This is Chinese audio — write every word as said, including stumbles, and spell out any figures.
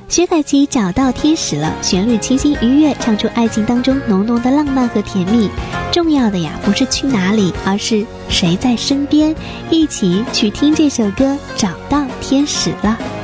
薛凯琪找到天使了，旋律清新愉悦，唱出爱情当中浓浓的浪漫和甜蜜。重要的呀，不是去哪里，而是谁在身边。一起去听这首歌《找到天使了》。